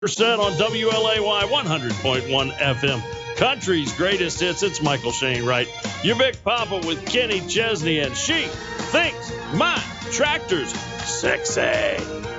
on WLAY 100.1 FM. Country's greatest hits. It's Michael Shane Wright, your Big Papa with Kenny Chesney, and she thinks my tractor's sexy.